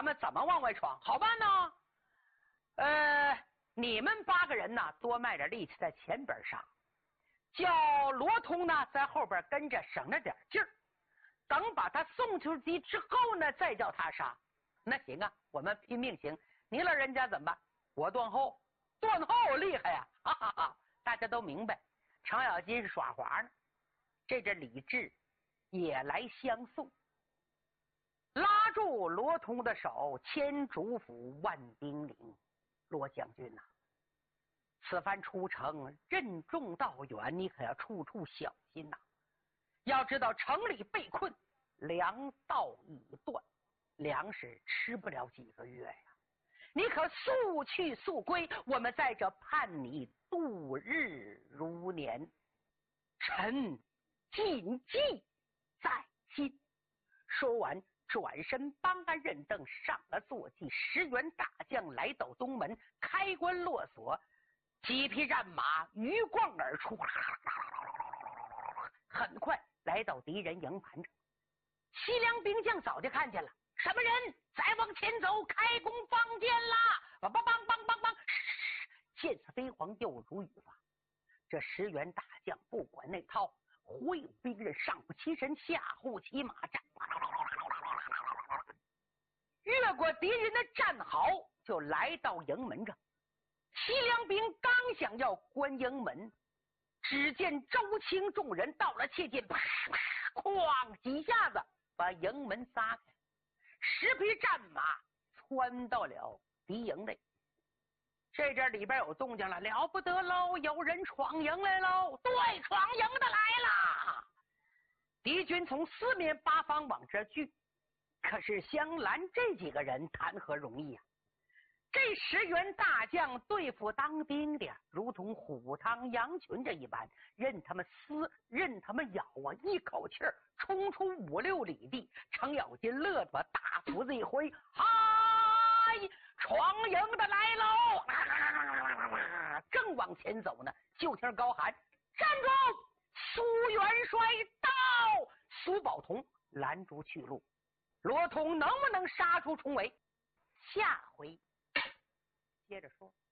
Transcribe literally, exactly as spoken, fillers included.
们怎么往外闯？好办呢？呃，你们八个人呢，多卖点力气在前边上，叫罗通呢在后边跟着，省着点劲儿。等把他送出去之后呢，再叫他杀。那行啊，我们拼命行。你老人家怎么办？我断后，断后厉害呀！哈哈哈！大家都明白，程咬金是耍滑呢。这阵李治也来相送，拉住罗通的手，牵主府万兵领。罗将军呐、啊，此番出城任重道远，你可要处处小心呐、啊。要知道城里被困，粮道已断，粮食吃不了几个月呀。你可速去速归，我们在这盼你度日如年。臣谨记在心。说完，转身帮安认凳，上了坐骑。十员大将来到东门，开关落锁，几匹战马鱼贯而出，很快来到敌人营盘上。西凉兵将早就看见了，什么人？再往前走，开弓放箭啦！梆梆梆梆梆梆，箭似飞蝗，又如雨发。这十员大将不管那套，忽悠兵刃，上不其身，下护其马，战越过敌人的战壕，就来到营门上。西凉兵刚想要关营门，只见周青众人到了切近，啪啪哐几下子把营门撒开，十匹战马窜到了敌营内。这阵里边有动静了，了不得喽！有人闯营来喽！对，闯营的来了！敌军从四面八方往这聚，可是香兰这几个人谈何容易啊！这十员大将对付当兵的，如同虎汤羊群这一般，任他们撕，任他们咬啊，一口气儿冲出五六里地。程咬金乐得把大斧子一挥，嗨！闯营的来喽！啊、正往前走呢，就听高喊：“站住！苏元帅到！”苏宝同拦住去路。罗通能不能杀出重围？下回接着说。